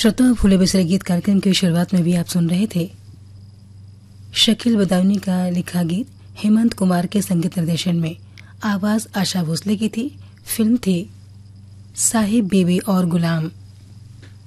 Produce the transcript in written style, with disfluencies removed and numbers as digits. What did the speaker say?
श्रोताओं, फूले बिसरे गीत कार्यक्रम की शुरुआत में भी आप सुन रहे थे शकील बदायूनी का लिखा गीत हेमंत कुमार के संगीत निर्देशन में। आवाज आशा भोसले की थी। फिल्म थी साहिब बीबी और गुलाम।